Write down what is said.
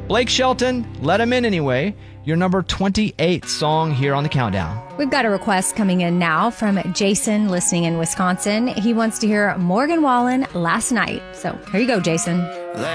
Blake Shelton, Let 'Em In Anyway, your number 28 song here on the countdown. We've got a request coming in now from Jason, listening in Wisconsin. He wants to hear Morgan Wallen, Last Night. So here you go, Jason.